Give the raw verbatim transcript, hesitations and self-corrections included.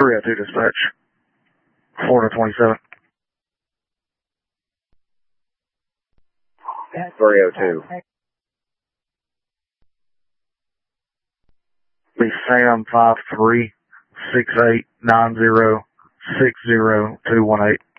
three oh two dispatch. Florida twenty-seven. three oh two. Be Sam five three six eight nine zero six zero two one eight.